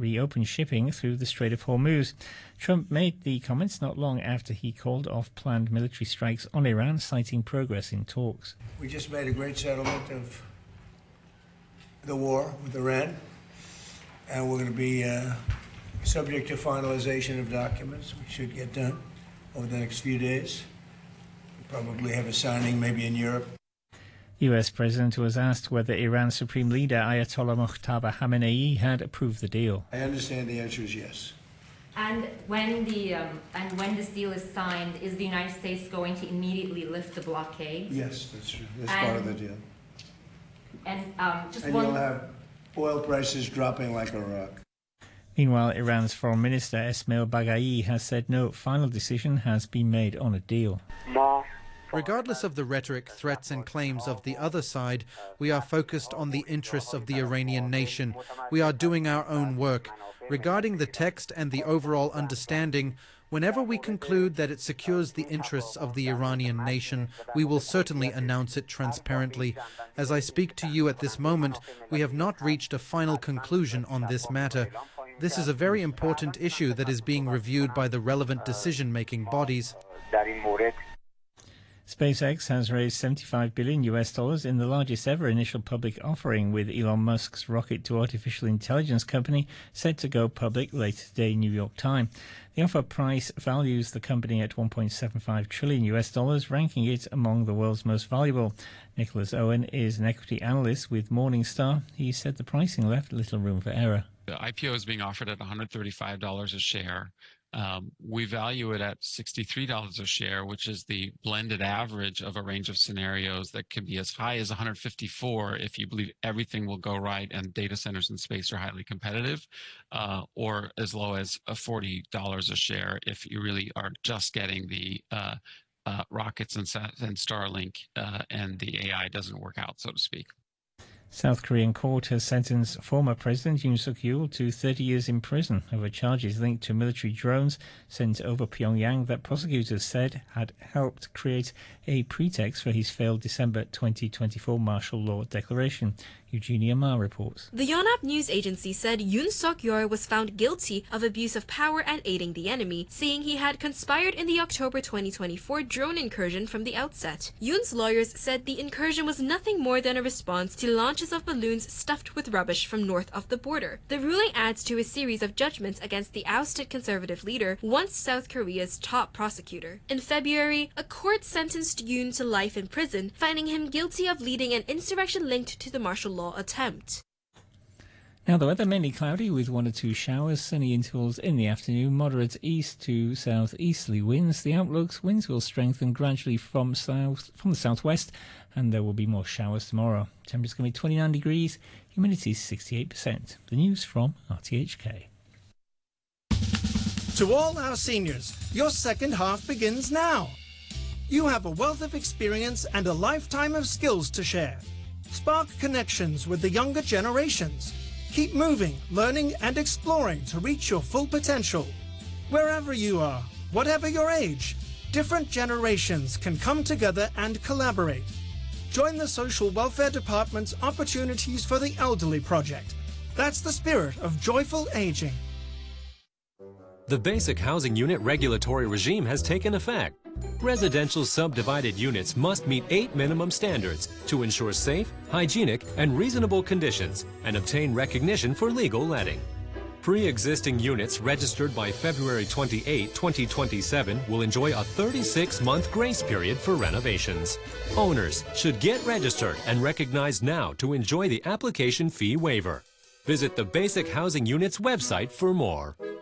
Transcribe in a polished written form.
reopen shipping through the Strait of Hormuz. Trump made the comments not long after he called off planned military strikes on Iran, citing progress in talks. We just made a great settlement of the war with Iran, and we're going to be subject to finalization of documents, which should get done over the next few days. We'll probably have a signing maybe in Europe. The US president was asked whether Iran's supreme leader Ayatollah Mojtaba Khamenei had approved the deal. I understand the answer is yes. And when this deal is signed, is the United States going to immediately lift the blockade? Yes, that's true. That's part of the deal. And you'll have oil prices dropping like a rock. Meanwhile, Iran's foreign minister Esmail Baghai has said no final decision has been made on a deal. Regardless of the rhetoric, threats and claims of the other side, we are focused on the interests of the Iranian nation. We are doing our own work. Regarding the text and the overall understanding, whenever we conclude that it secures the interests of the Iranian nation, we will certainly announce it transparently. As I speak to you at this moment, we have not reached a final conclusion on this matter. This is a very important issue that is being reviewed by the relevant decision-making bodies. SpaceX has raised $75 billion in the largest ever initial public offering, with Elon Musk's rocket to artificial intelligence company set to go public later today, New York time. The offer price values the company at $1.75 trillion, ranking it among the world's most valuable. Nicholas Owen is an equity analyst with Morningstar. He said the pricing left little room for error. The IPO is being offered at $135 a share. We value it at $63 a share, which is the blended average of a range of scenarios that can be as high as $154 if you believe everything will go right and data centers in space are highly competitive, or as low as $40 a share if you really are just getting the rockets and Starlink and the AI doesn't work out, so to speak. South Korean court has sentenced former President Yoon Suk-yeol to 30 years in prison over charges linked to military drones sent over Pyongyang that prosecutors said had helped create a pretext for his failed December 2024 martial law declaration. Eugenia Ma reports. The Yonhap news agency said Yoon Suk-yeol was found guilty of abuse of power and aiding the enemy, saying he had conspired in the October 2024 drone incursion from the outset. Yoon's lawyers said the incursion was nothing more than a response to launches of balloons stuffed with rubbish from north of the border. The ruling adds to a series of judgments against the ousted conservative leader, once South Korea's top prosecutor. In February, a court sentenced Yoon to life in prison, finding him guilty of leading an insurrection linked to the martial law attempt. Now the weather mainly cloudy with 1 or 2 showers, sunny intervals in the afternoon, moderate east to southeasterly winds. The outlooks: winds will strengthen gradually from the southwest, and there will be more showers tomorrow. Temperature's going to be 29 degrees, humidity 68%. The news from RTHK. To all our seniors, your second half begins now. You have a wealth of experience and a lifetime of skills to share. Spark connections with the younger generations. Keep moving, learning and exploring to reach your full potential. Wherever you are, whatever your age, different generations can come together and collaborate. Join the Social Welfare Department's Opportunities for the Elderly project. That's the spirit of joyful aging. The Basic Housing Unit regulatory regime has taken effect. Residential subdivided units must meet 8 minimum standards to ensure safe, hygienic, and reasonable conditions and obtain recognition for legal letting. Pre-existing units registered by February 28, 2027 will enjoy a 36-month grace period for renovations. Owners should get registered and recognized now to enjoy the application fee waiver. Visit the Basic Housing Unit's website for more.